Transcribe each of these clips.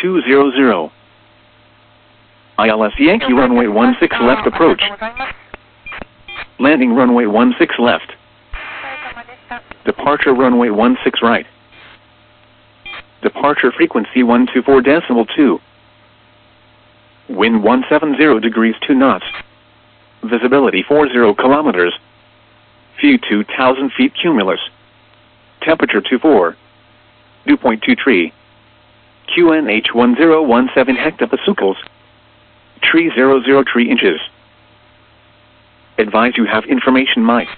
1200. ILS Yankee runway 16 left approach. Landing runway 16 left. Departure runway 16 right. Departure frequency 124.2. Wind 170 degrees 2 knots. Visibility 40 kilometers. View 2,000 feet cumulus. Temperature 24. Dew point 23. QNH 1017 hectopascals. Tree 003 inches. Advise you have information mic.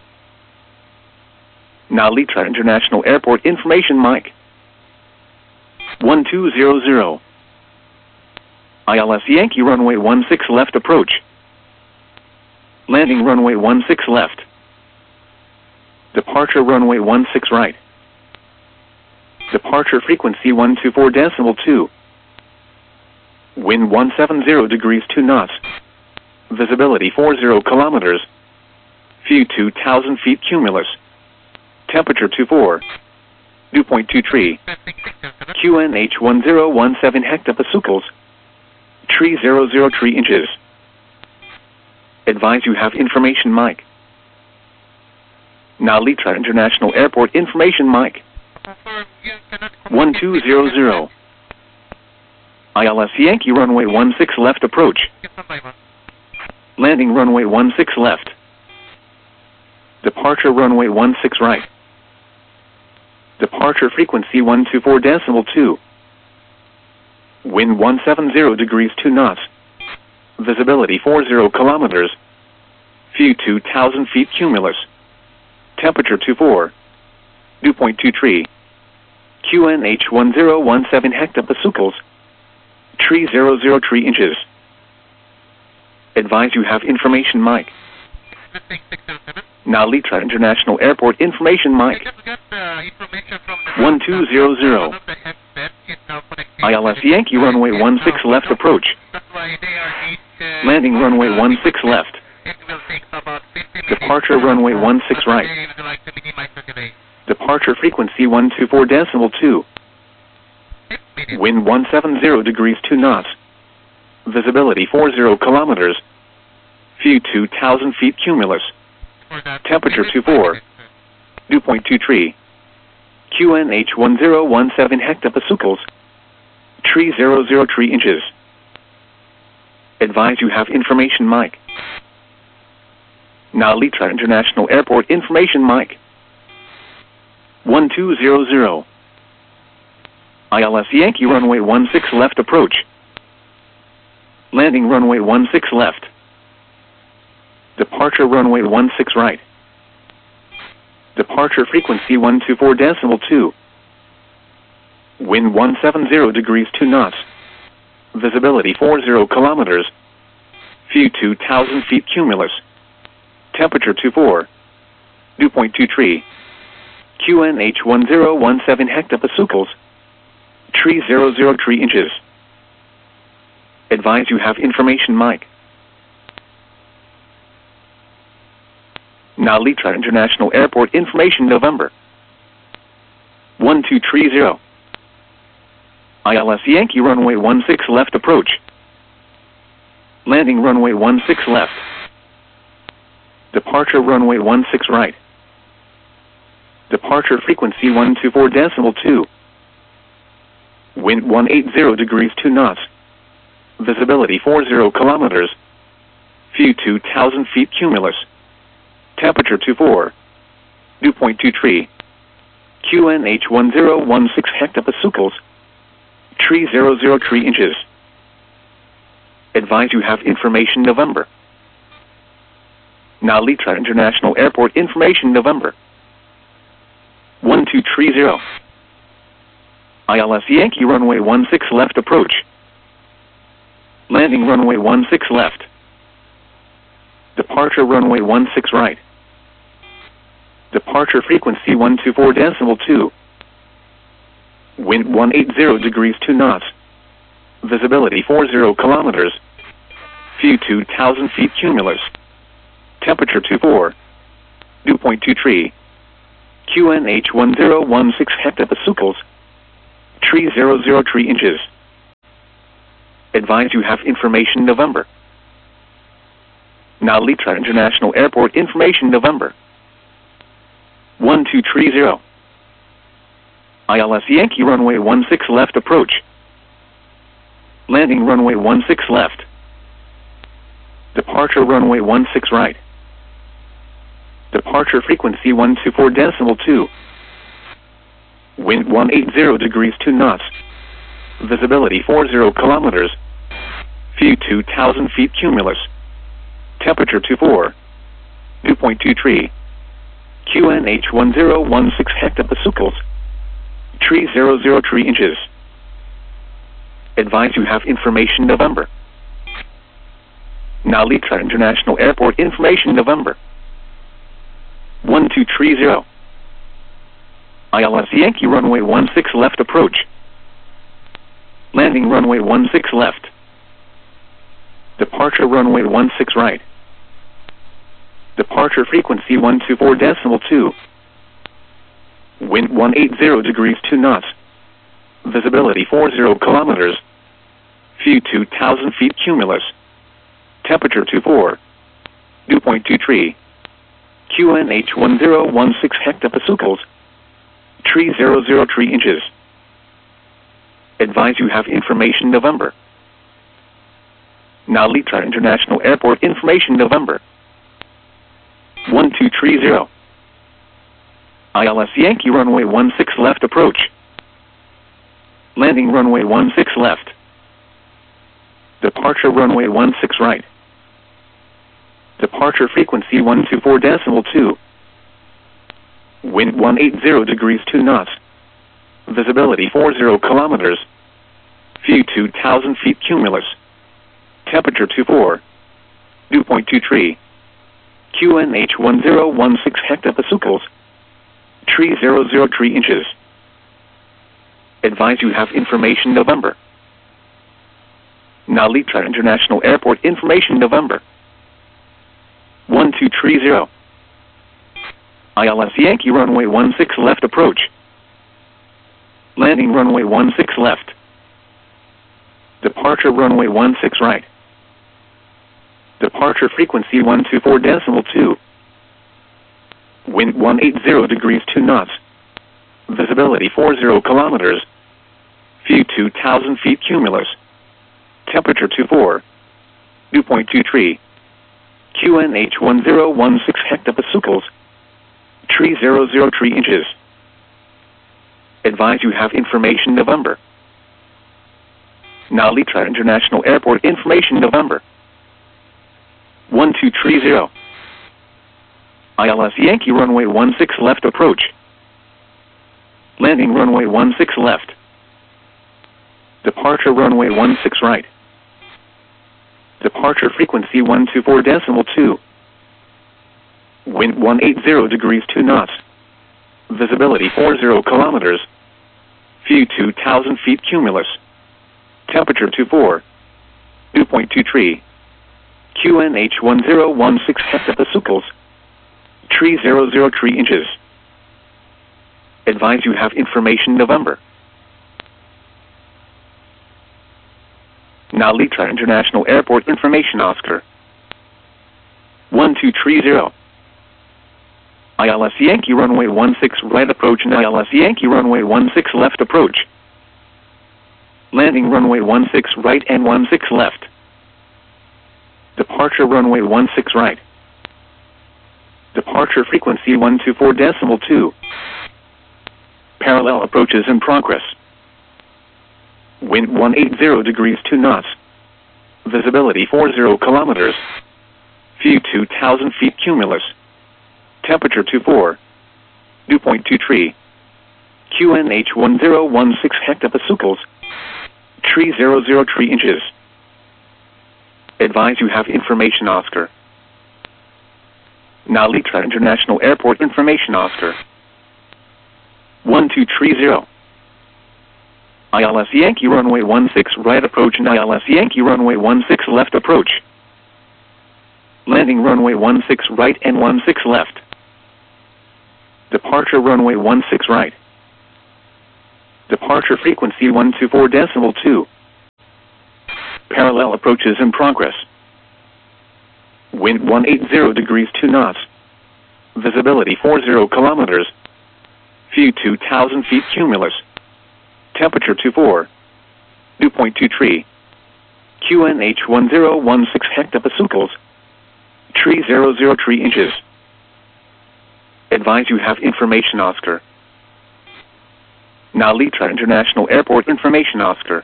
Nalitra International Airport information mic. 1200. ILS Yankee runway 16 left approach. Landing runway 16 left. Departure runway 16 right. Departure frequency 124.2. Wind 170 degrees 2 knots. Visibility 40 kilometers. View 2,000 feet cumulus. Temperature 24. Dew point 23. QNH 1017 hectopascals. Tree 003 inches. Advise you have information mic. Nalitra International Airport information mic. 1200. ILS Yankee runway 16 left approach. Landing runway 16 left. Departure runway 16 right. Departure frequency 124.2. Wind 170 degrees 2 knots. Visibility 40 kilometers. View 2,000 feet cumulus. Temperature 24. Dew point 23. QNH 1017 hectopascals. Tree 003 inches. Advise you have information mic. Nalitra International Airport information mic. 1200. ILS Yankee runway 16 left approach. Landing runway 16 left. Departure runway 16 right. Departure frequency 124.2. Wind 170 degrees 2 knots. Visibility 40 kilometers. View 2,000 feet cumulus. Temperature 24. Dew point 23. QNH 1017 hectopascals. Tree 003 inches. Advise you have information mic. Nalitra International Airport information mic. 1200. ILS Yankee runway 16 left approach. Landing runway 16 left. Departure runway 16 right. Departure frequency 124.2. Wind 170 degrees 2 knots. Visibility 40 kilometers. View 2,000 feet cumulus. Temperature 24. Dew point 23. QNH 1017 hectopascals. Tree 003 inches. Advise you have information mic. Nalitra International Airport information November. 1230. ILS Yankee runway 16 left approach. Landing runway 16 left. Departure runway 16 right. Departure frequency 124.2. Wind 180 degrees 2 knots. Visibility 40 kilometers. View 2,000 feet cumulus. Temperature 24. Dew point 23. QNH 1016 hectopascals. Tree 003 inches. Advise you have information November. Nalitra International Airport information November. 1230. ILS Yankee runway 16 left approach. Landing runway 16 left. Departure runway 16 right. Departure frequency 124.2. Wind 180 degrees 2 knots. Visibility 40 kilometers. View 2,000 feet cumulus. Temperature 24. Dew point 23. QNH 1016 hectopascals. Tree 003 inches. Advise you have information November. Narita International Airport information November. 1230. ILS Yankee runway 16 left approach. Landing runway 16 left. Departure runway 16 right. Departure frequency 124.2. Wind 180 degrees 2 knots. Visibility 40 kilometers. View 2,000 feet cumulus. Temperature 24. Dew point 23. QNH 1016 hectopascals. Tree 003 inches. Advise you have information November. Narita International Airport information November. 1230. ILS Yankee runway 16 left approach. Landing runway 16 left. Departure runway 16 right. Departure frequency 124.2. Wind 180 degrees 2 knots. Visibility 40 kilometers. View 2,000 feet cumulus. Temperature 24. Dew point 23. QNH 1016 hectopascals. Tree 003 inches. Advise you have information November. Narita International Airport information November. 1230. ILS Yankee runway 16 left approach. Landing runway 16 left. Departure runway 16 right. Departure frequency 124.2. Wind 180 degrees 2 knots. Visibility 40 kilometers. View 2,000 feet cumulus. Temperature 24. Dew point 23. QNH 1016 hectopascals. Tree 003 inches. Advise you have information November. Narita International Airport information November. 1230. ILS Yankee runway 16 left approach. Landing runway 16 left. Departure runway 16 right. Departure frequency 124.2. Wind 180 degrees 2 knots. Visibility 40 kilometers. View 2,000 feet cumulus. Temperature 24. Dew point 23. QNH 1016 hectopascals. Tree 003 inches. Advise you have information November. Narita International Airport information November. 1230. ILS Yankee runway 16 left approach. Landing runway 16 left. Departure runway 16 right. Departure frequency 124.2. Wind 180 degrees 2 knots. Visibility 40 kilometers. View 2,000 feet cumulus. Temperature 24. Dew point 23. QNH 1016 hectopascals. Tree 003 inches. Advise you have information November. Narita International Airport information Oscar. 1230. ILS Yankee runway 16 right approach and ILS Yankee runway 16 left approach. Landing runway 16 right and 16 left. Departure runway 16 right. Departure frequency 124.2. Parallel approaches in progress. Wind 180 degrees 2 knots. Visibility 40 kilometers. View 2,000 feet cumulus. Temperature 24. Dew point 23. QNH 1016 hectopascals. Tree 003 inches. Advise you have information Oscar. Narita International Airport information Oscar. 1230. ILS Yankee runway 16 right approach and ILS Yankee runway 16 left approach. Landing runway 16 right and 16 left. Departure runway 16 right. Departure frequency 124.2. Parallel approaches in progress. Wind 180 degrees 2 knots. Visibility 40 kilometers. View 2,000 feet cumulus. Temperature 24. Dew point 23. QNH 1016 hectopascals. Tree 003 inches. Advise you have information Oscar. Now Litra International Airport information Oscar.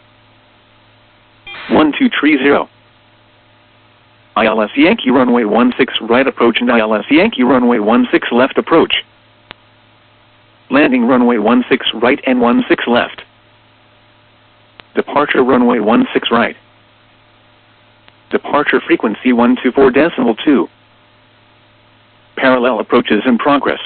1230. ILS Yankee runway 16 right approach and ILS Yankee runway 16 left approach. Landing runway 16 right and 16 left. Departure runway 16 right. Departure frequency 124.2. Parallel approaches in progress.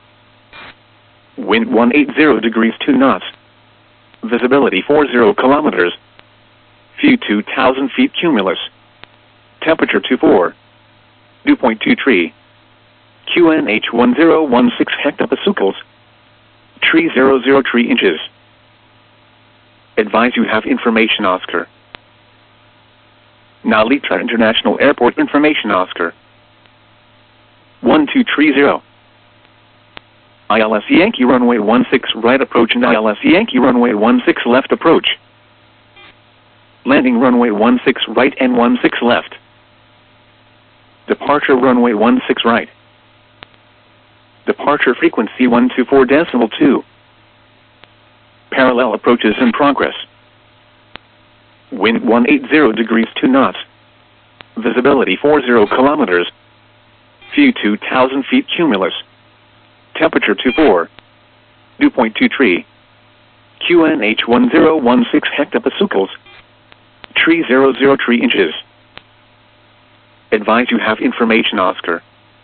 Wind 180 degrees 2 knots. Visibility 40 kilometers. View 2,000 feet cumulus. Temperature 24. Dew point 23. QNH 1016 hectopascals. Tree 003 inches. Advise you have information Oscar. Now Litra International Airport information Oscar. 1230. ILS Yankee runway 16 right approach and ILS Yankee runway 16 left approach. Landing runway 16 right and 16 left. Departure runway 16 right. Departure frequency 124.2. Parallel approaches in progress. Wind 180 degrees 2 knots. Visibility 40 kilometers. View 2,000 feet cumulus. Temperature 24. Dew point 23. QNH 1016 hectopascals. Tree 003 inches. Advise you have information Oscar.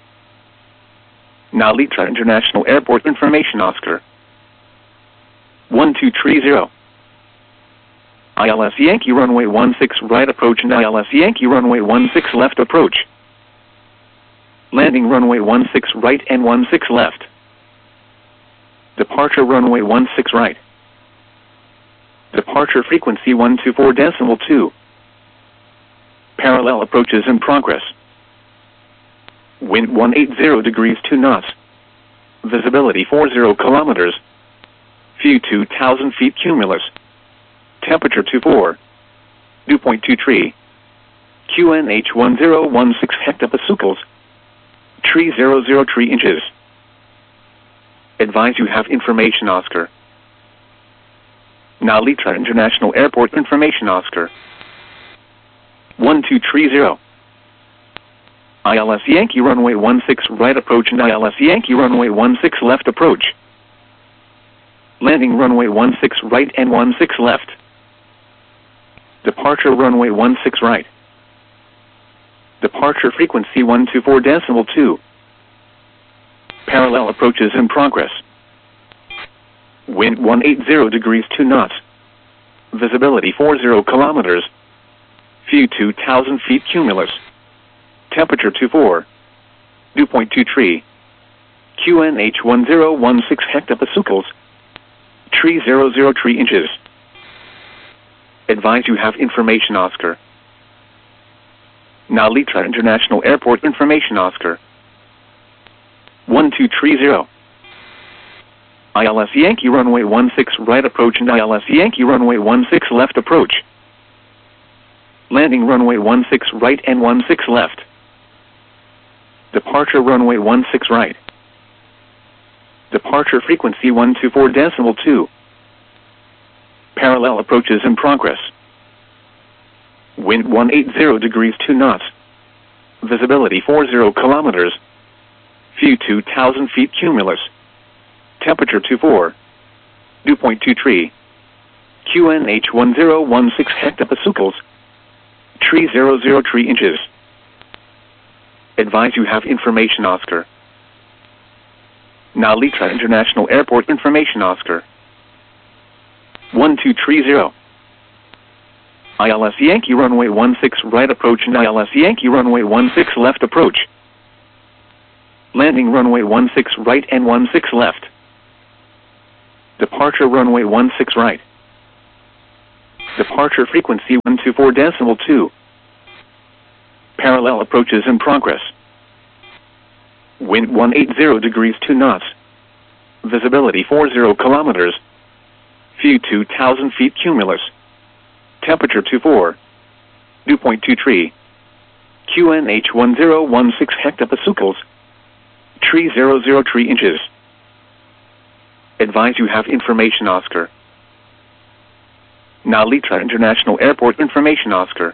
Now Litra International Airport information Oscar. 1230. ILS Yankee runway 16 right approach and ILS Yankee runway 16 left approach. Landing runway 16 right and 16 left. Departure runway 16 right. Departure frequency 124.2. Parallel approaches in progress. Wind 180 degrees 2 knots. Visibility 40 kilometers. View 2,000 feet cumulus. Temperature 24. Dew point 23. QNH 1016 hectopascals. Tree 003 inches. Advise you have information Oscar. Now Litra International Airport information Oscar. 1230. ILS Yankee runway 16 right approach and ILS Yankee runway 16 left approach. Landing runway 16 right and 16 left. Departure runway 16 right. Departure frequency 124.2. Parallel approaches in progress. Wind 180 degrees 2 knots. Visibility 40 kilometers. View 2,000 feet cumulus. Temperature 24. Dew point 23. QNH 1016 hectopascals. Tree 003 inches. Advise you have information Oscar. Now Litra International Airport information Oscar. 1230. ILS Yankee runway 16 right approach and ILS Yankee runway 16 left approach. Landing runway 16 right and 16 left. Departure runway 16 right. Departure frequency 124.2. Parallel approaches in progress. Wind 180 degrees 2 knots. Visibility 40 kilometers. View 2,000 feet cumulus. Temperature 24. Dew point 23. QNH 1016 hectopascals. Tree 003 inches. Advise you have information Oscar. Now Litra International Airport information Oscar. 1230. ILS Yankee runway 16 right approach and ILS Yankee runway 16 left approach. Landing runway 16 right and 16 left. Departure runway 16 right. Departure frequency 124.2. Parallel approaches in progress. Wind 180 degrees 2 knots. Visibility 40 kilometers. View 2,000 feet cumulus. Temperature 24. Dew point 23. QNH 1016 hectopascals. Tree 003 inches. Advise you have information, Oscar. Now Litra International Airport information, Oscar.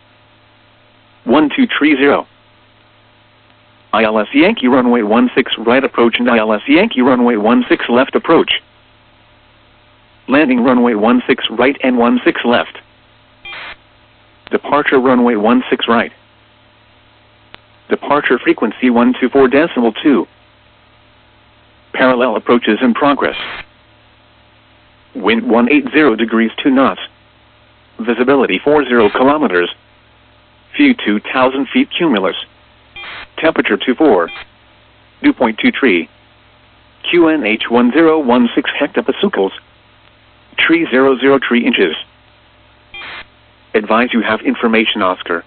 1230. ILS Yankee runway 16 right approach and ILS Yankee runway 16 left approach. Landing runway 16 right and 16 left. Departure runway 16 right. Departure frequency 124.2. Parallel approaches in progress. Wind 180 degrees 2 knots. Visibility 40 kilometers. View 2,000 feet cumulus. Temperature 24. Dew point 23. QNH 1016 hectopascals. Tree 003 inches. Advise you have information, Oscar.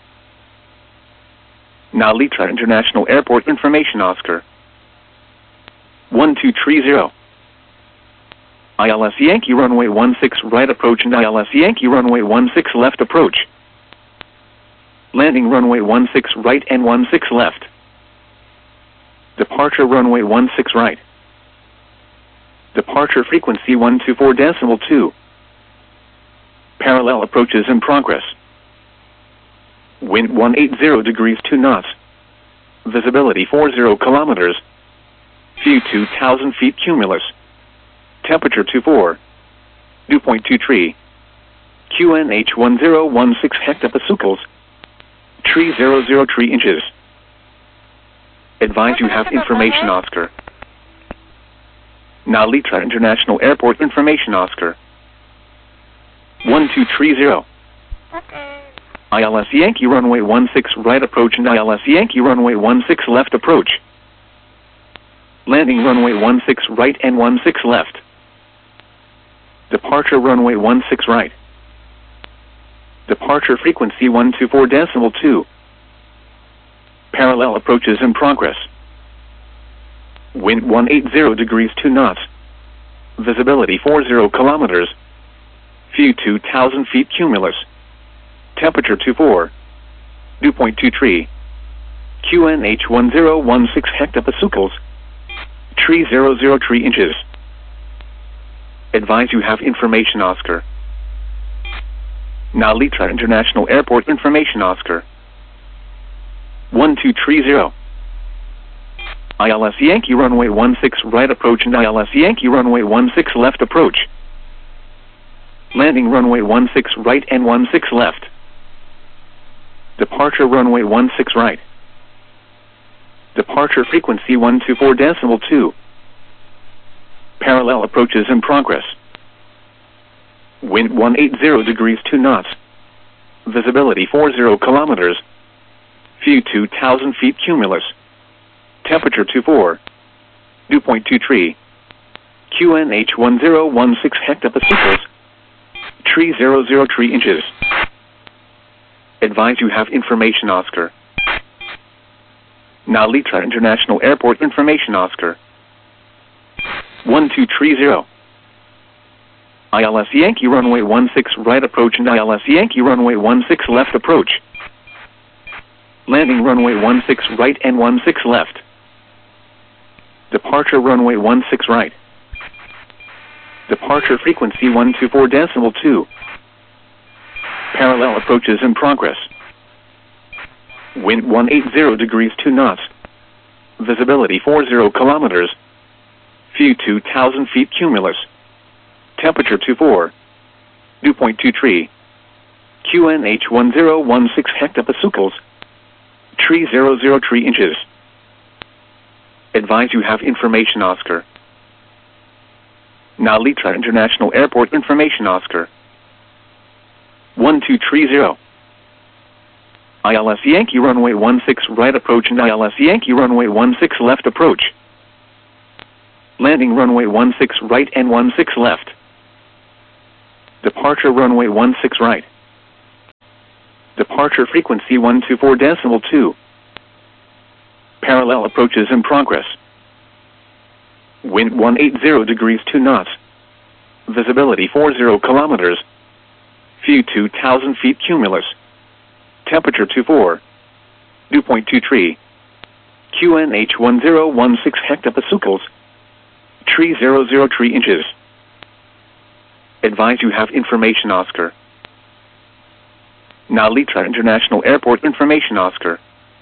Now Litra International Airport information, Oscar. 1230. ILS Yankee runway 16 right approach and ILS Yankee runway 16 left approach. Landing runway 16 right and 16 left. Departure runway 16 right. Departure frequency 124.2. Parallel approaches in progress. Wind 180 degrees 2 knots. Visibility 40 kilometers. View 2,000 feet cumulus. Temperature 24. Dew point 23. QNH 1016 hectopascals. Tree 003 inches. Advise you have information, Oscar. Now Litra International Airport information, Oscar. 1230. ILS Yankee runway 16 right approach and ILS Yankee runway 16 left approach. Landing runway 16 right and 16 left. Departure runway 16 right. Departure frequency 124.2. Parallel approaches in progress. Wind 180 degrees 2 knots. Visibility 40 kilometers. View 2,000 feet cumulus. Temperature 24. Dew point 23. QNH 1016 hectopascals. Tree 003 inches. Advise you have information, Oscar. Now Litra International Airport information, Oscar. 1230. ILS Yankee runway 16 right approach and ILS Yankee runway 16 left approach. Landing runway 16 right and 16 left. Departure runway 16 right. Departure frequency 124.2. Parallel approaches in progress. Wind 180 degrees 2 knots. Visibility 40 kilometers. View 2,000 feet cumulus. Temperature 24. Dew point 23. QNH 1016 hectopascals. Tree 003 inches. Advise you have information, Oscar. Now Litra International Airport information, Oscar. 1230. ILS Yankee runway 16 right approach and ILS Yankee runway 16 left approach. Landing runway 16 right and 16 left. Departure runway 16 right. Departure frequency 124.2. Parallel approaches in progress. Wind 180 degrees 2 knots. Visibility 40 kilometers. View 2,000 feet cumulus. Temperature 24. Dew point 23. QNH 1016 hectopascals. Tree 003 inches. Advise you have information, Oscar. Now Litra International Airport information, Oscar. 1230. ILS Yankee runway 16 right approach and ILS Yankee runway 16 left approach. Landing runway 16 right and 16 left. Departure runway 16 right. Departure frequency 124.2. Parallel approaches in progress. Wind 180 degrees 2 knots. Visibility 40 kilometers. View 2,000 feet cumulus. Temperature 24. Dew point 23. QNH 1016 hectopascals. Tree 003 inches. Advise you have information Oscar. Nalitra International Airport information Oscar.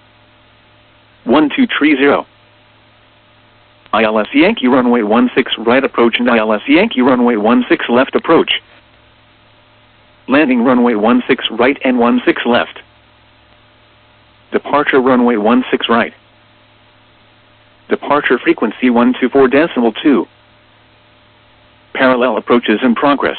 1230. ILS Yankee runway 16 right approach and ILS Yankee runway 16 left approach. Landing runway 16 right and 16 left. Departure runway 16 right. Departure frequency 124.2. Parallel approaches in progress.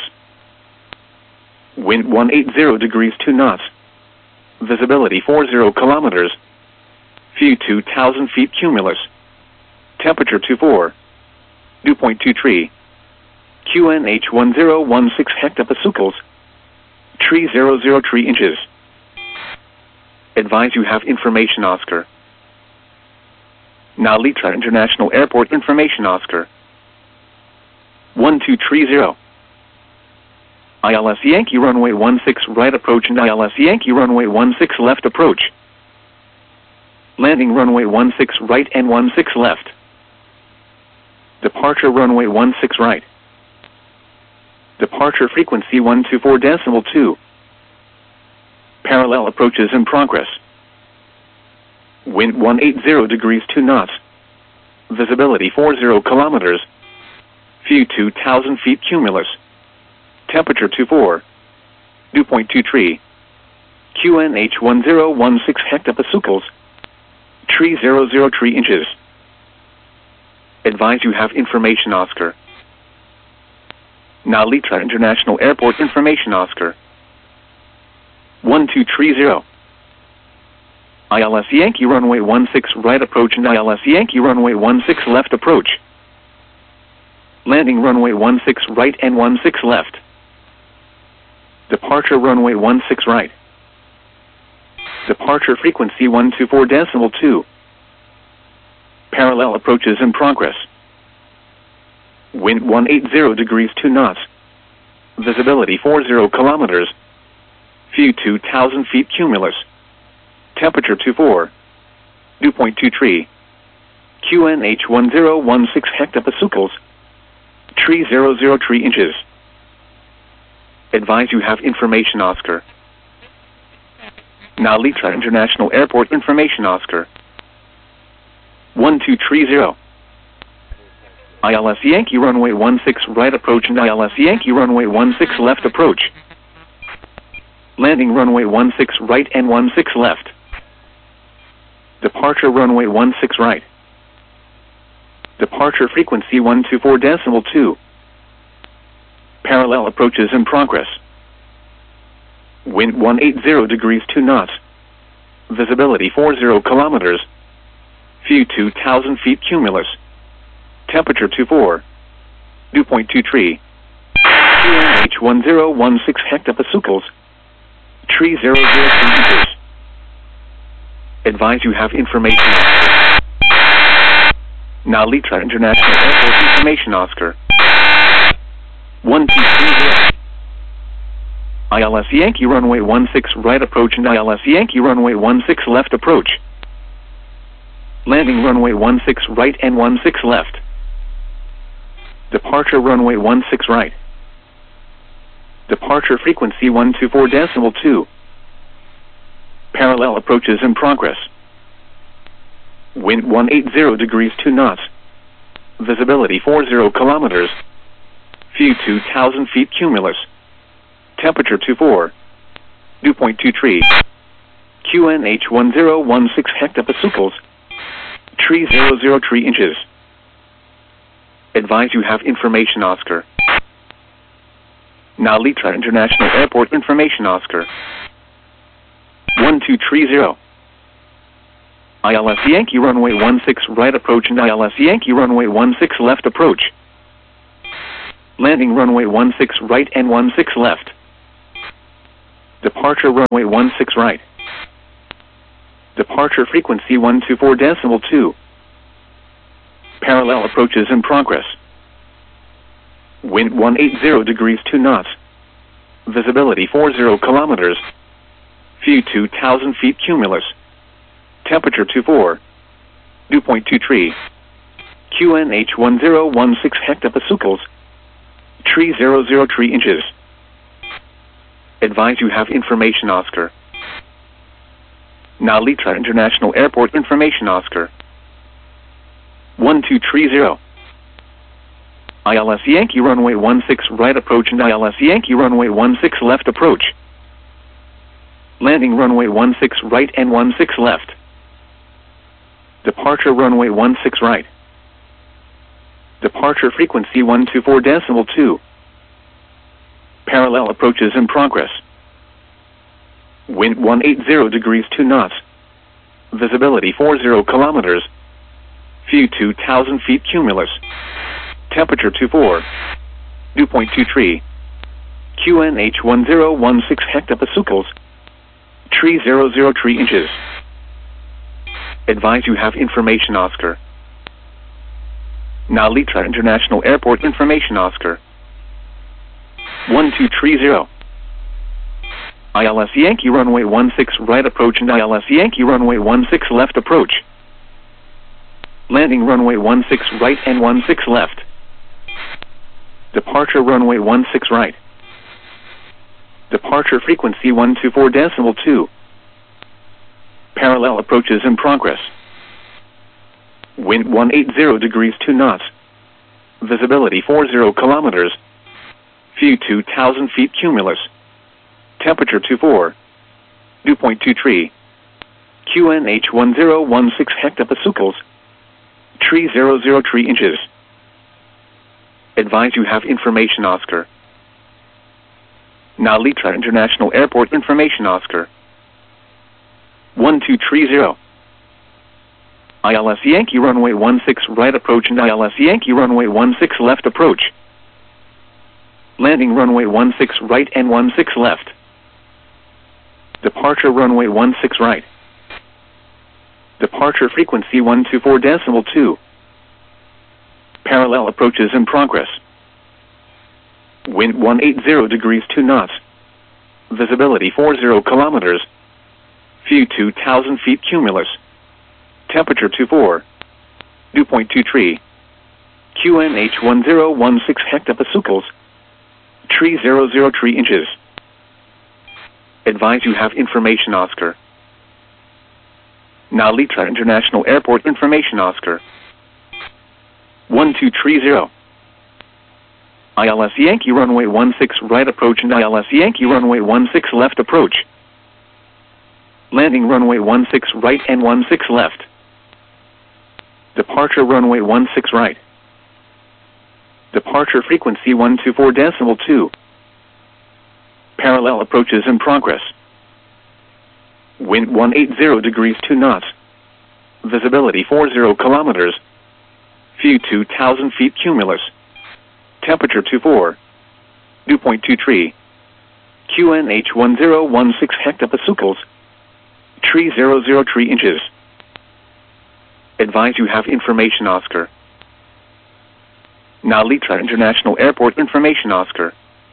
Wind 180 degrees 2 knots. Visibility 40 kilometers. View 2,000 feet cumulus. Temperature 24. Dew point 23. QNH 1016 hectopascals. Tree 003 inches. Advise you have information Oscar. Nalitra International Airport information Oscar. 1230. ILS Yankee runway 16 right approach and ILS Yankee runway 16 left approach. Landing runway 16 right and 16 left. Departure runway 16 right. Departure frequency 124.2. Parallel approaches in progress. Wind 180 degrees 2 knots. Visibility 40 kilometers. View 2,000 feet cumulus. Temperature 24. Dew point 23. QNH 1016 hectopascals. Tree 003 inches. Advise you have information Oscar. Nalitra International Airport information Oscar. 1230. ILS Yankee runway 16 right approach and ILS Yankee runway 16 left approach. Landing runway 16 right and 16 left. Departure runway 16 right. Departure frequency 124.2. Parallel approaches in progress. Wind 180 degrees 2 knots. Visibility 40 kilometers. View 2,000 feet cumulus. Temperature 24. Dew point 23. QNH 1016 hectopascals. Tree 003 inches. Advise you have information Oscar. Nalitra International Airport information Oscar. 1230. ILS Yankee runway 16 right approach and ILS Yankee runway 16 left approach. Landing runway 16 right and 16 left. Departure runway 16 right. Departure frequency 124.2. Parallel approaches in progress. Wind 180 degrees 2 knots. Visibility 40 kilometers. View 2,000 feet cumulus. Temperature 24. Dew point 23. QNH 1016 hectopascals. Tree 003 inches. Advise you have information Oscar. Nalitra International Airport information Oscar. 1230. ILS Yankee runway 16 right approach and ILS Yankee runway 16 left approach. Landing runway 16 right and 16 left. Departure runway 16 right. Departure frequency 124.2. Parallel approaches in progress. Wind 180 degrees 2 knots. Visibility 40 kilometers. View 2,000 feet cumulus. Temperature 24. Dew point 23. QNH 1016 hectopascals. Tree 003 inches. Advise you have information Oscar. Nalitra International Airport information Oscar. 1230. ILS Yankee runway 16 right approach and ILS Yankee runway 16 left approach. Landing runway 16 right and 16 left. Departure runway 16 right. Departure frequency 124.2. Parallel approaches in progress. Wind 180 degrees 2 knots. Visibility 40 kilometers. View 2,000 feet cumulus. Temperature 24. Dew point 23. QNH 1016 hectopascals. Tree 003 inches. Advise you have information Oscar. Now Litra International Airport information Oscar. 1230. ILS Yankee runway 16 right approach and ILS Yankee runway 16 left approach. Landing runway 16 right and 16 left. Departure runway 16 right. Departure frequency 124.2. Parallel approaches in progress. Wind 180 degrees 2 knots. Visibility 40 kilometers. View 2,000 feet cumulus. Temperature 24. Dew point 23. QNH 1016 hectopascals. Tree 003 inches. Advise you have information Oscar. Now Litra International Airport information Oscar. 1230. ILS Yankee runway 16 right approach and ILS Yankee runway 16 left approach. Landing runway 16 right and 16 left. Departure runway 16 right. Departure frequency 124.2. Parallel approaches in progress. Wind 180 degrees 2 knots. Visibility 40 kilometers. View 2,000 feet cumulus. Temperature 24. Dew point 23. QNH 1016 hectopascals. Tree 003 inches. Advise you have information Oscar. Now Litra International Airport information Oscar. 1230. ILS Yankee runway 16 right approach and ILS Yankee runway 16 left approach. Landing runway 16 right and 16 left. Departure runway 16 right. Departure frequency 124.2. Parallel approaches in progress. Wind 180 degrees 2 knots. Visibility 40 kilometers. View 2,000 feet cumulus. Temperature 24. Dew point 23. QNH 1016 hectopascals. Tree 003 inches. Advise you have information Oscar. Now Litra International Airport information Oscar. 1230. ILS Yankee runway 16 right approach and ILS Yankee runway 16 left approach. Landing runway 16 right and 16 left. Departure runway 16 right. Departure frequency 124.2. Parallel approaches in progress. Wind 180 degrees 2 knots. Visibility 40 kilometers. View 2,000 feet cumulus. Temperature 24. Dew point 23. QNH 1016 hectopascals. Tree 003 inches. Advise you have information Oscar. Now Litra International Airport information Oscar.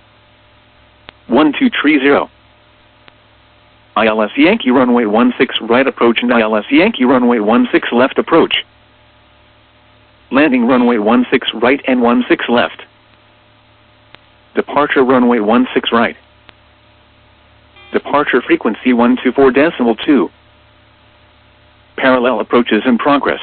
1230. ILS Yankee runway 16 right approach and ILS Yankee runway 16 left approach. Landing runway 16 right and 16 left. Departure runway 16 right. Departure frequency 124.2. Parallel approaches in progress.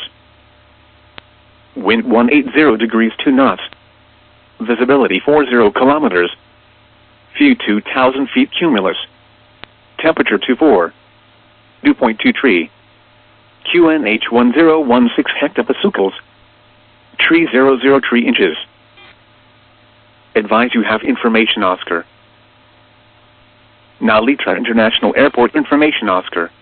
Wind 180 degrees 2 knots. Visibility 40 kilometers. View 2,000 feet cumulus. Temperature 24. Dew point 23. QNH 1016 hectopascals. Tree 003 inches. Advise you have information Oscar. Now Litra International Airport information Oscar.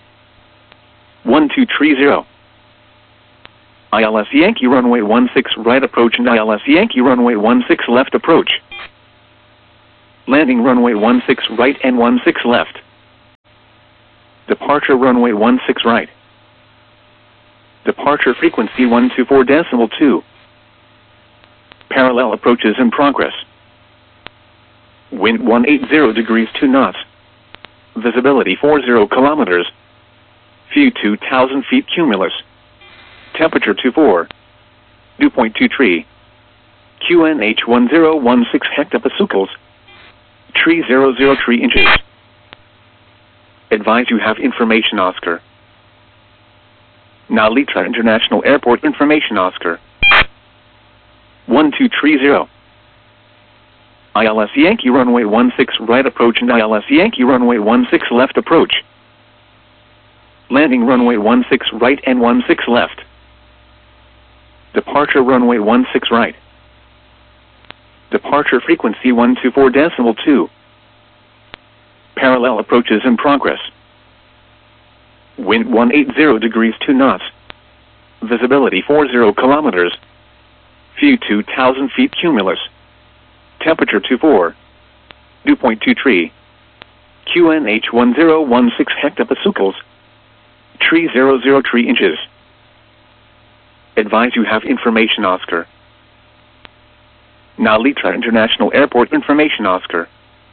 1230. ILS Yankee runway 16 right approach and ILS Yankee runway 16 left approach. Landing runway 16 right and 16 left. Departure runway 16 right. Departure frequency 124.2. Parallel approaches in progress. Wind 180 degrees 2 knots. Visibility 40 kilometers. View 2,000 feet cumulus. Temperature 24. Dew point 23. QNH 1016 hectopascals. Tree 003 inches. Advise you have information Oscar. Nalita International Airport information Oscar. 1230. ILS Yankee runway 16 right approach and ILS Yankee runway 16 left approach. Landing runway 16 right and 16 left. Departure runway 16 right. Departure frequency 124.2. Parallel approaches in progress. Wind 180 degrees 2 knots. Visibility 40 kilometers. View 2,000 feet cumulus. Temperature 24. Dew point 23. QNH 1016 hectopascals. Tree 003 inches. Advise you have information Oscar. Nalita International Airport information Oscar.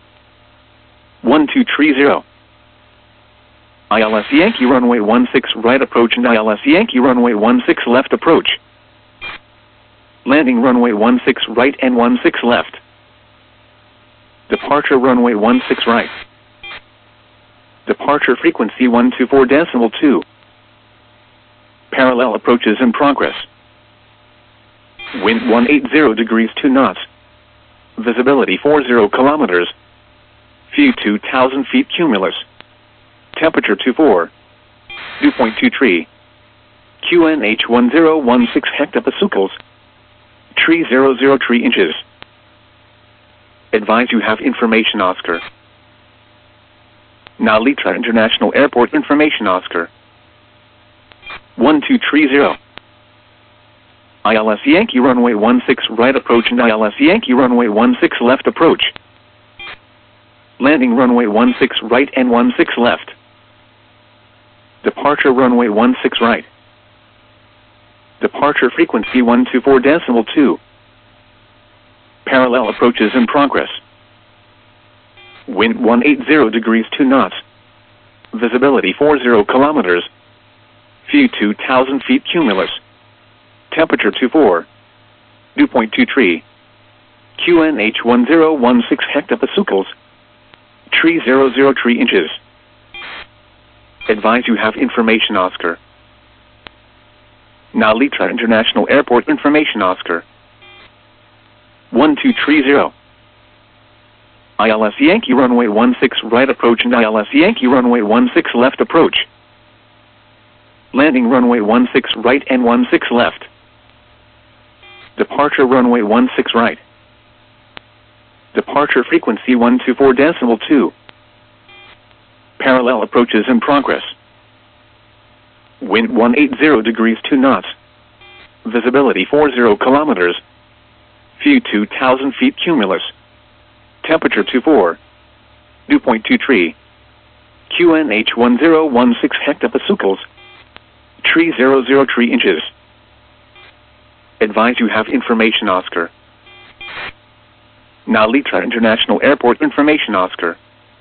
1230. ILS Yankee runway 16 right approach and ILS Yankee runway 16 left approach. Landing runway 16 right and 16 left. Departure runway 16 right. Departure frequency 124.2. Parallel approaches in progress. Wind 180 degrees 2 knots. Visibility 40 kilometers. View 2,000 feet cumulus. Temperature 24. Dew point 23. QNH 1016 hectopascals. Tree 003 inches. Advise you have information Oscar. Nalita International Airport information Oscar. 1230. ILS Yankee runway 16 right approach and ILS Yankee runway 16 left approach. Landing runway 16 right and 16 left. Departure runway 16 right. Departure frequency 124.2. Parallel approaches in progress. Wind 180 degrees 2 knots. Visibility 40 kilometers. View 2,000 feet cumulus. Temperature 24. Dew point 23. QNH 1016 hectopascals. Tree 003 inches. Advise you have information Oscar. Nalita International Airport information Oscar. 1230. ILS Yankee runway 16 right approach and ILS Yankee runway 16 left approach. Landing runway 16 right and 16 left. Departure runway 16 right. Departure frequency 124.2. Parallel approaches in progress. Wind 180 degrees 2 knots. Visibility 40 kilometers. View 2,000 feet cumulus. Temperature 24. Dew point 23. QNH 1016 hectopascals. Tree 003 inches. Advise you have information Oscar. Nalita International Airport information Oscar.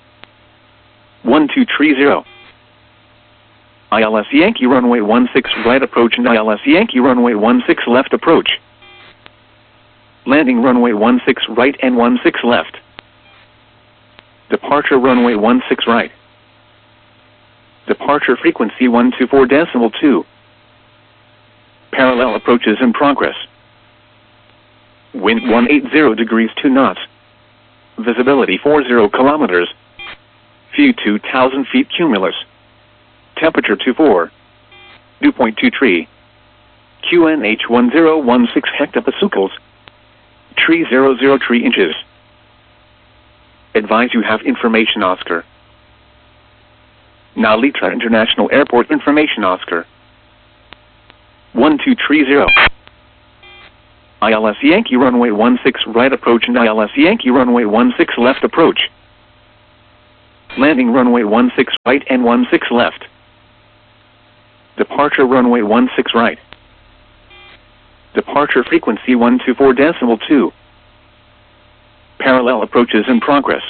1230. ILS Yankee runway 16 right approach and ILS Yankee runway 16 left approach. Landing runway 16 right and 16 left. Departure runway 16 right. Departure frequency 124.2. Parallel approaches in progress. Wind 180 degrees 2 knots. Visibility 40 kilometers. View 2,000 feet cumulus. Temperature 24. Dew point 23. QNH 1016 hectopascals. Tree 003 inches. Advise you have information Oscar. Nalita International Airport information Oscar. 1230. ILS Yankee runway 16 right approach and ILS Yankee runway 16 left approach. Landing runway 16 right and 16 left. Departure runway 16 right. Departure frequency 124.2. Parallel approaches in progress.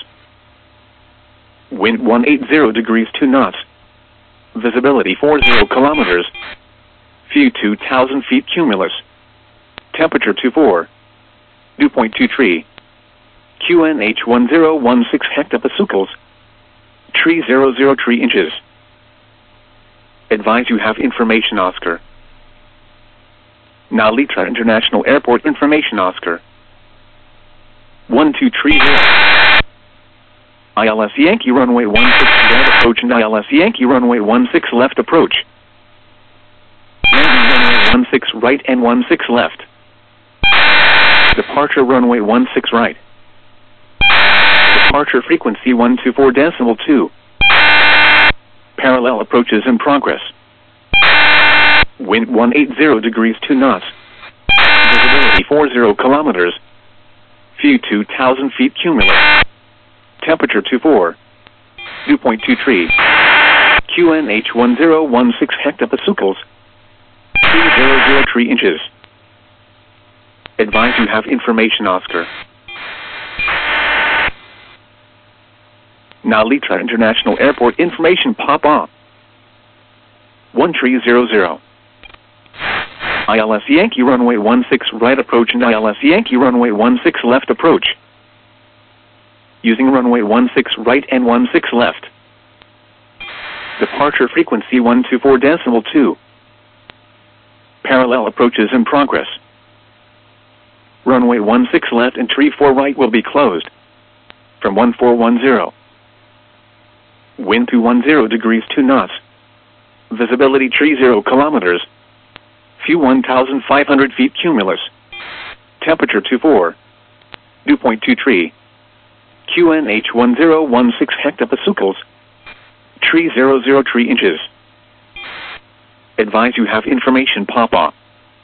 Wind 180 degrees 2 knots. Visibility 40 kilometers. View 2,000 feet cumulus. Temperature 24. Dew point 23. QNH 1016 hectopascals. Tree 003 inches. Advise you have information Oscar. Nalitra International Airport information Oscar. 1230. ILS Yankee runway 16 right approach and ILS Yankee runway 16 left approach. Landing runway 16 right and 16 left. Departure runway 16 right. Departure frequency 124.2. Parallel approaches in progress. Wind 180 degrees 2 knots. Visibility 40 kilometers. View 2,000 feet cumulus. Temperature 24. Dew point 23. QNH 1016 hectopascals. 3003 inches. Advise you have information Oscar. Nalitra International Airport information Papa. 1300. ILS Yankee runway 16 right approach and ILS Yankee runway 16 left approach. Using runway 16 right and 16 left. Departure frequency 124.2. Parallel approaches in progress. Runway 16 left and 34 right will be closed. From 1410. Wind 210 degrees 2 knots. Visibility 30 kilometers. View 1,500 feet cumulus. Temperature 24. Dew point 23. QNH 1016 hectopascals. Tree 003 inches. Advise you have information Papa.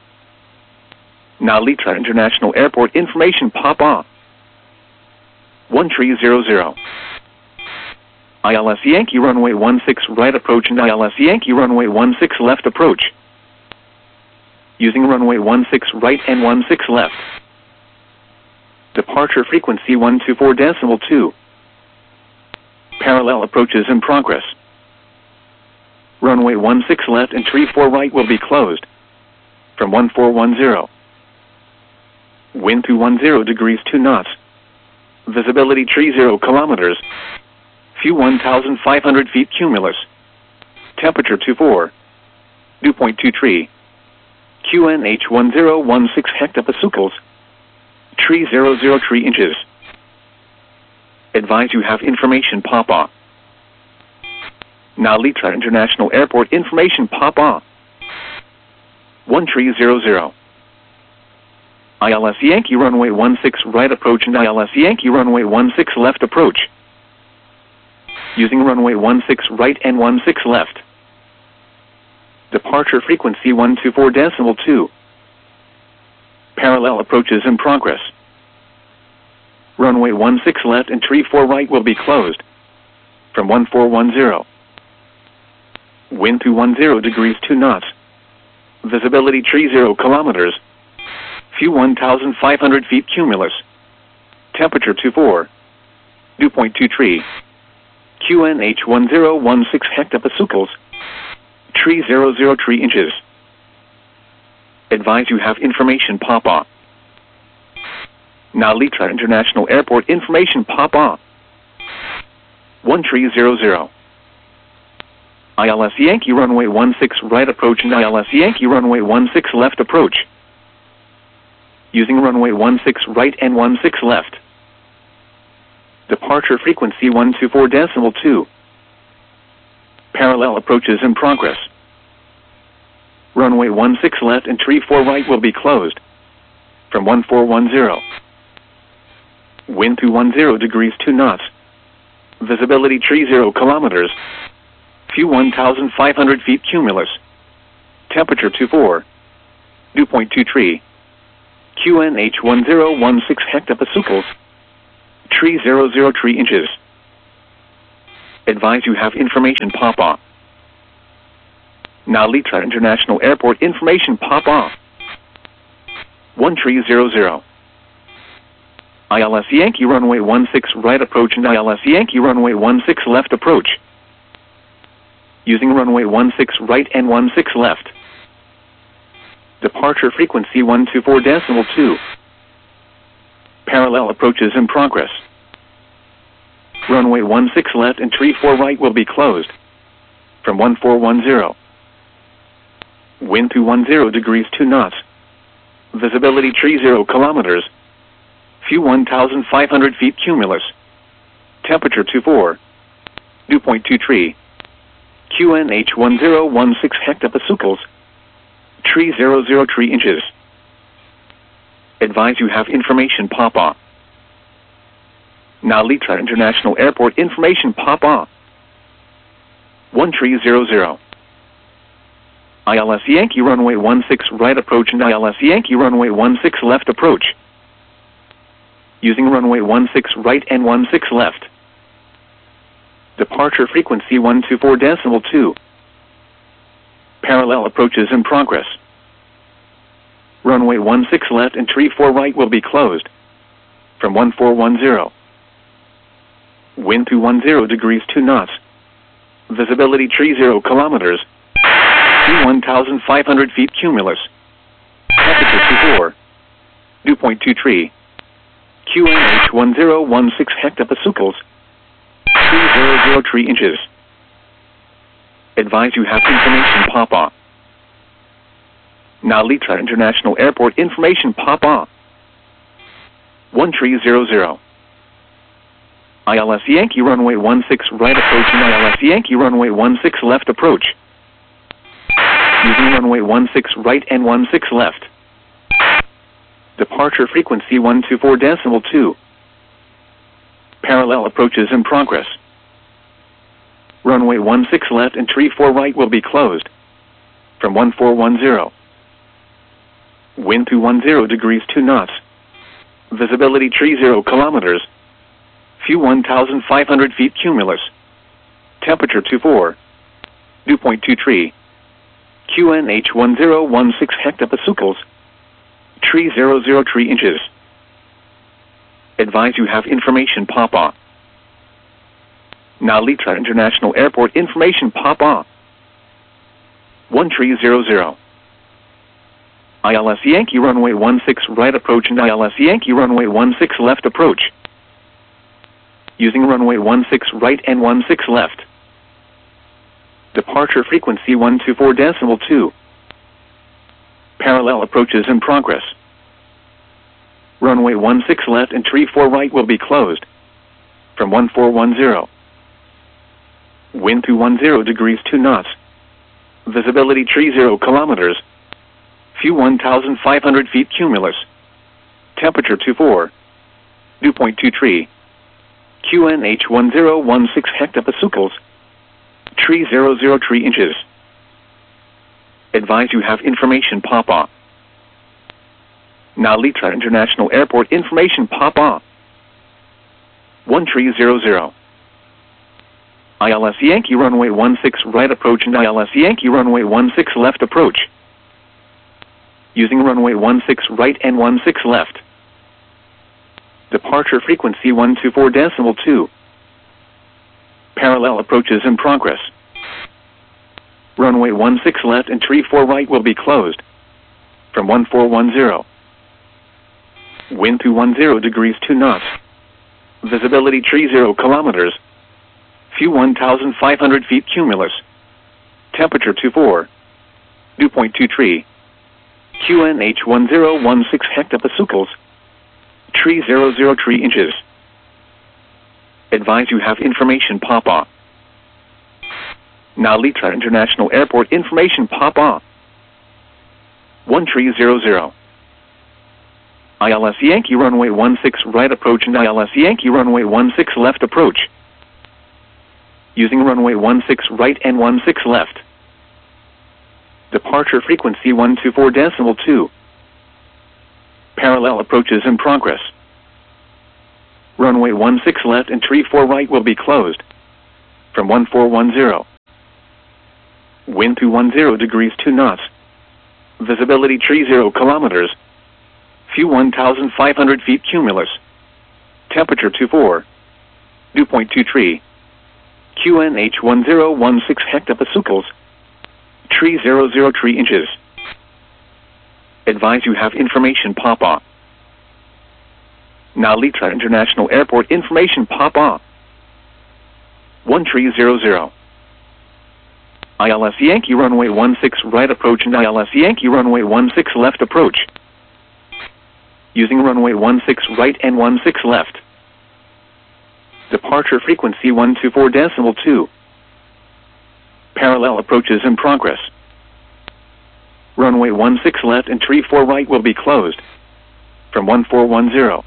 Nalitra International Airport information Papa. 1300. ILS Yankee runway 16 right approach and ILS Yankee runway 16 left approach. Using runway 16 right and 16 left. Departure frequency 124.2. Parallel approaches in progress. Runway 16 left and 34 right will be closed. From 1410. Wind 210 degrees 2 knots. Visibility 30 kilometers. View 1,500 feet cumulus. Temperature 24. Dew point 23. QNH 1016 hectopascals. Tree 003 inches. Advise you have information Papa. Nalitra International Airport information Papa. 1300. ILS Yankee runway 16 right approach and ILS Yankee runway 16 left approach. Using runway 16 right and 16 left. Departure frequency 124.2. Parallel approaches in progress. Runway 16 left and 34 right will be closed. From 1410. Wind 210 degrees 2 knots. Visibility 30 kilometers. View 1,500 feet cumulus. Temperature 24. Dew point 23. QNH 1016 hectopascals. Tree 003 inches. Advise you have information Papa. Nalitra International Airport information Papa. 1300. ILS Yankee runway 16 right approach and ILS Yankee runway 16 left approach. Using runway 16 right and 16 left. Departure frequency 124.2. Parallel approaches in progress. Runway 16 left and 34 right will be closed. From 1410. Wind 210 degrees 2 knots. Visibility 30 kilometers. View 1,500 feet cumulus. Temperature 24. Dew point 23. QNH 1016 hectopascals. Tree 003 inches. Advise you have information pop off. Narita International Airport information pop off. 1300. ILS Yankee runway 16 right approach and ILS Yankee runway 16 left approach. Using runway 16 right and 16 left. Departure frequency 124.2. Parallel approaches in progress. Runway 16 left and tree 4 right will be closed. From 1410. Wind 210 degrees 2 knots. Visibility tree 0 kilometers. Few 1,500 feet cumulus. Temperature 24. Dew point 23. QNH 1016 hectopascals. Tree 003 inches. Advise you have information pop off. Narita International Airport information pop off. 1300. ILS Yankee runway 16 right approach and ILS Yankee runway 16 left approach. Using runway 16 right and 16 left. Departure frequency 124.2. Parallel approaches in progress. Runway 16 left and tree 4 right will be closed. From 1410. Wind 210 degrees 2 knots. Visibility tree 0 kilometers. 1,500 feet cumulus. Temperature 24. Dew point 23. QNH 1016 hectopascals. 3003 inches. Advise you have information pop off. Narita International Airport information pop off. 1300. ILS Yankee runway 16 right approach and ILS Yankee runway 16 left approach. Using runway 16 right and 16 left. Departure frequency 124.2. Parallel approaches in progress. Runway 16 left and tree 4 right will be closed. From 1410. Wind 210 degrees 2 knots. Visibility tree 0 kilometers. Few 1,500 feet cumulus. Temperature 24. Dew point 23. QNH 1016 hectopascals. Tree 003 inches. Advise you have information pop off. Narita International Airport information pop off. 1300. ILS Yankee runway 16 right approach and ILS Yankee runway 16 left approach. Using runway 16 right and 16 left. Departure frequency 124.2. Parallel approaches in progress. Runway 16 left and tree 4 right will be closed. From 1410. Wind 210 degrees 2 knots. Visibility tree 0 kilometers. Few 1,500 feet cumulus. Temperature 24. Dew point 23. QNH 1016 hectopascals. Tree 003 inches. Advise you have information pop off. Narita International Airport information pop off. 1300. ILS Yankee runway 16 right approach and ILS Yankee runway 16 left approach. Using runway 16 right and 16 left. Departure frequency 124.2. Parallel approaches in progress. Runway 16 left and tree 4 right will be closed. From 1410. Wind 210 degrees 2 knots. Visibility tree 0 kilometers. Few 1,500 feet cumulus. Temperature 24. Dew point 23. QNH 1016 hectopascals. Tree 003 inches. Advise you have information pop off. Narita International Airport information pop off. 1300. ILS Yankee runway 16 right approach and ILS Yankee runway 16 left approach. Using runway 16 right and 16 left. Departure frequency 124.2. Parallel approaches in progress. Runway 16 left and tree 4 right will be closed. From 1410. Wind 210 degrees 2 knots. Visibility tree 0 kilometers. Few 1,500 feet cumulus. Temperature 24. Dew point 23. QNH 1016 hectopascals. Tree 003 inches. Advise you have information pop-on. Nalita International Airport information pop-on. 1300. ILS Yankee runway 16 right approach and ILS Yankee runway 16 left approach. Using runway 16 right and 16 left. Departure frequency 124.2. Parallel approaches in progress. Runway 16 left and tree 4 right will be closed. From 1410.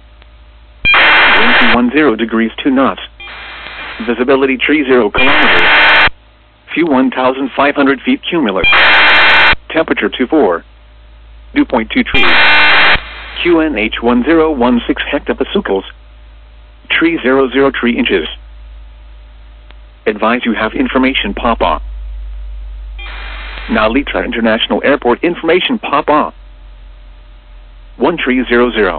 Wind 210 degrees 2 knots. Visibility tree 0 kilometers. Few 1,500 feet cumulus. Temperature 24. Dew point 23. QNH 1016 hectopascals. Tree 003 inches. Advise you have information pop-on. Nalita International Airport information pop-on. 1300.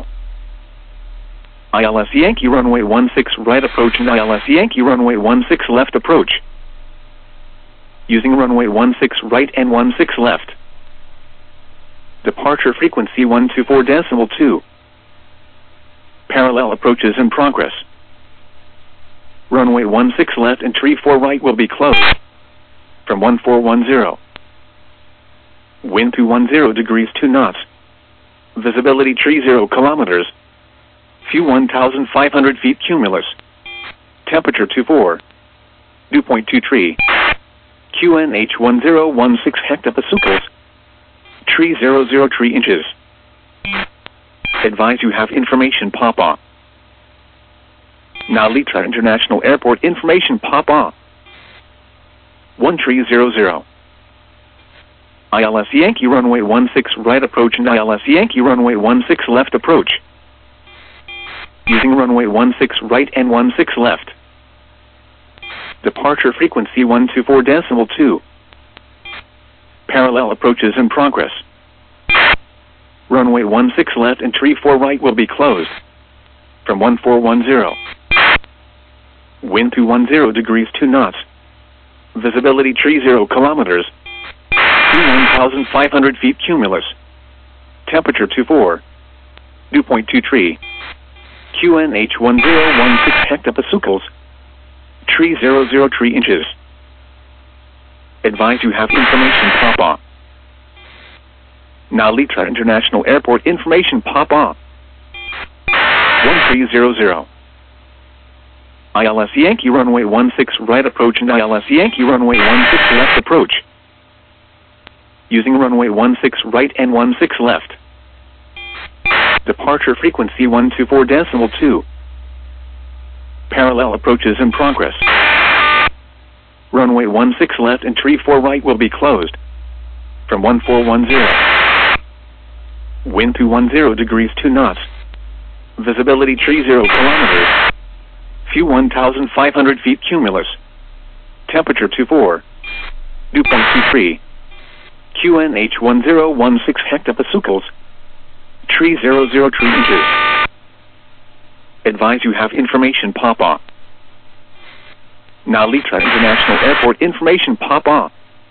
ILS Yankee runway 16 right approach and ILS Yankee runway 16 left approach. Using runway 16 right and 16 left. Departure frequency 124.2. Parallel approaches in progress. Runway 16 left and tree 4 right will be closed. From 1410. Wind 210 degrees 2 knots. Visibility tree 0 kilometers. Few 1,500 feet cumulus. Temperature 24. Dew point 23. QNH 1016 hectopascals. Tree 003 inches. Advise you have information pop-on. Nalita International Airport information pop-on. 1300. ILS Yankee runway 16 right approach and ILS Yankee runway 16 left approach. Using runway 16 right and 16 left. Departure frequency 124.2. Parallel approaches in progress. Runway 16 left and tree 4 right will be closed. From 1410. Wind 210 degrees 2 knots. Visibility tree 0 kilometers. 1,500 feet cumulus. Temperature 24. Dew point 23. QNH 1016 hectopascals. Tree 003 inches. Advise you have information pop-on. Nalita International Airport information pop-on. 1300. ILS Yankee runway 16 right approach and ILS Yankee runway 16 left approach. Using runway 16 right and 16 left. Departure frequency 124.2. Parallel approaches in progress. Runway 16 left and tree 4 right will be closed. From 1410. Wind 210 degrees 2 knots. Visibility tree 0 kilometers. Few 1,500 feet cumulus. Temperature 24. Dew point 23. QNH 1016 hectopascals. Tree 003 inches. Advise you have information pop-on. Nalita International Airport information pop-on.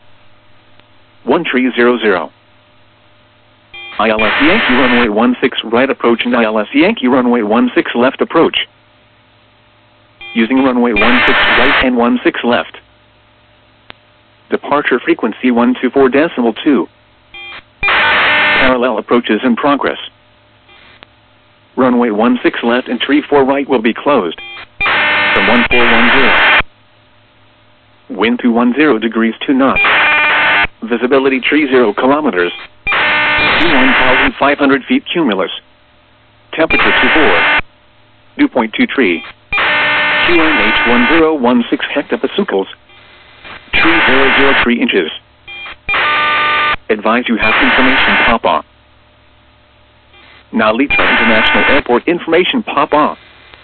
1300. ILS Yankee runway 16 right approach and ILS Yankee runway 16 left approach. Using runway 16 right and 16 left. Departure frequency 124.2. Parallel approaches in progress. Runway 16 left and tree 4 right will be closed. From 1410. Wind 210 degrees 2 knots. Visibility tree 0 kilometers. 1,500 feet cumulus. Temperature 24. Dew point 23. QNH 1016 hectopascals. Tree 003 inches. Advise you have information pop-on. Now Litra International Airport information pop off.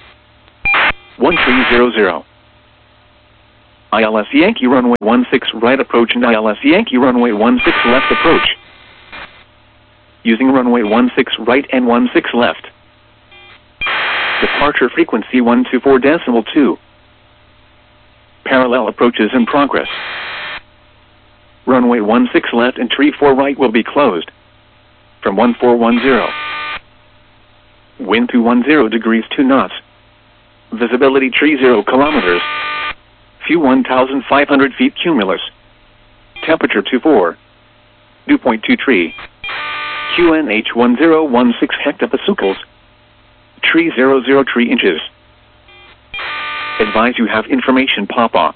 1300. ILS Yankee runway 16 right approach and ILS Yankee runway 16 left approach. Using runway 16 right and 16 left. Departure frequency 124.2. Parallel approaches in progress. Runway 16 left and tree 4 right will be closed. From 1410. Wind 210 degrees 2 knots. Visibility tree 0 kilometers. View 1,500 feet cumulus. Temperature 24. Dew point 23. QNH 1016 hectopascals. Tree 003 inches. Advise you have information pop off.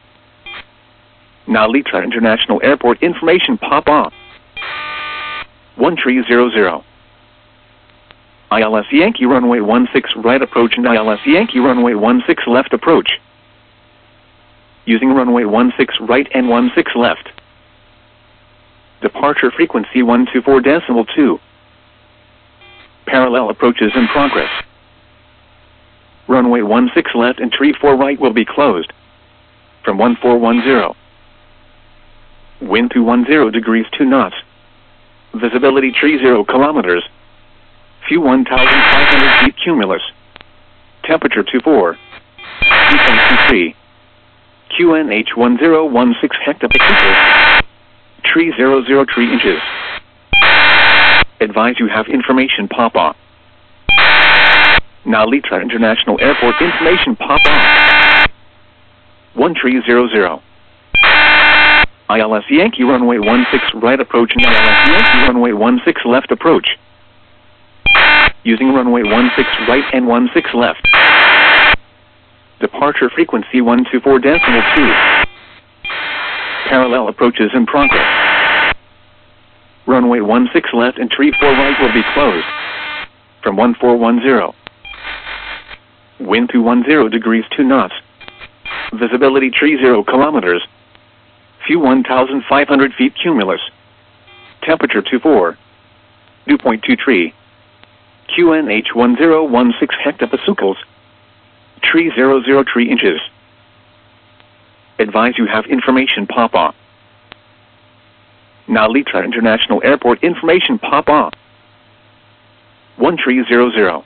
Now Litra International Airport information pop off. 1300. ILS Yankee runway 16 right approach and ILS Yankee runway 16 left approach. Using runway 16 right and 16 left. Departure frequency 124.2. Parallel approaches in progress. Runway 16 left and tree 4 right will be closed. From 1410. Wind 210 degrees 2 knots. Visibility tree 0 kilometers. View 1,500 feet cumulus. Temperature 24. Dew point 23. QNH 1016 hectopascals. Tree 003 inches. Advise you have information pop off. Now Litra International Airport information pop off. 1300. ILS Yankee runway 16 right approach and ILS Yankee runway 16 left approach. Using runway 16 right and 16 left. Departure frequency 124.2. Parallel approaches in progress. Runway 16 left and tree 4 right will be closed. From 1410. Wind 210 degrees 2 knots. Visibility tree 0 kilometers. View 1,500 feet cumulus. Temperature 24. Dew point 23. QNH 1016 hectopascals. Tree 003 inches. Advise you have information pop off. Now Litra International Airport information pop off. 1300.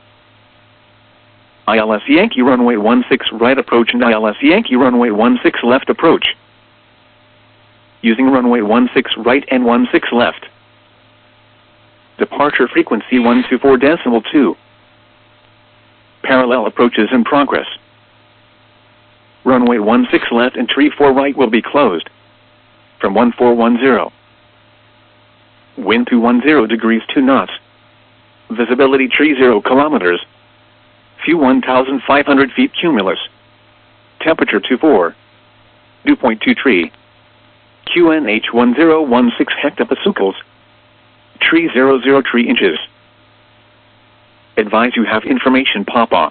ILS Yankee runway 16 right approach and ILS Yankee runway 16 left approach. Using runway 16 right and 16 left. Departure frequency 124.2. Parallel approaches in progress. Runway 16 left and tree 4 right will be closed. From 1410. Wind 210 degrees 2 knots. Visibility tree 0 kilometers. View 1,500 feet cumulus. Temperature 24. Dew point 23. QNH 1016 hectopascals. Tree 003 inches. Advise you have information pop off.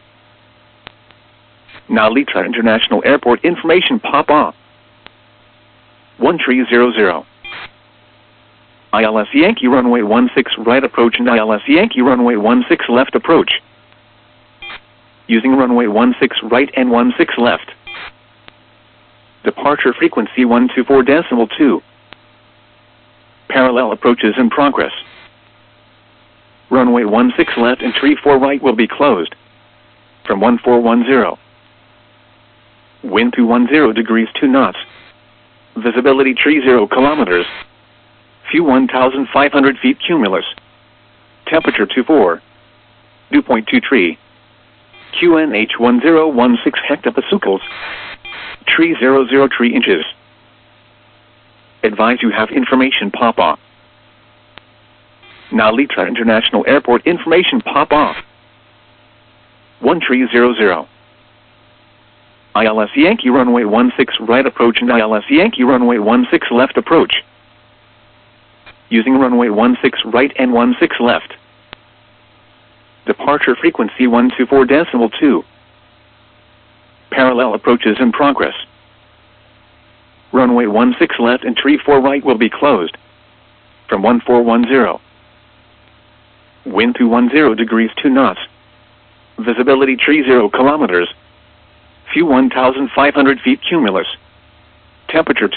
Now Litra International Airport information pop off. 1300. ILS Yankee runway 16 right approach and ILS Yankee runway 16 left approach. Using runway 16 right and 16 left. Departure frequency 124.2. Parallel approaches in progress. Runway 16 left and tree 4 right will be closed. From 1410. Wind 210 degrees 2 knots. Visibility tree 0 kilometers. View 1,500 feet cumulus. Temperature 24. Dew point 23. QNH 1016 hectopascals. Tree 003 inches. Advise you have information pop off. Now Litra International Airport information pop off. 1300. ILS Yankee runway 16 right approach and ILS Yankee runway 16 left approach. Using runway 16 right and 16 left. Departure frequency 124.2. Parallel approaches in progress. Runway 16 left and tree 4 right will be closed. From 1410. Wind 210 degrees 2 knots. Visibility tree 0 kilometers. Few 1,500 feet cumulus. Temperature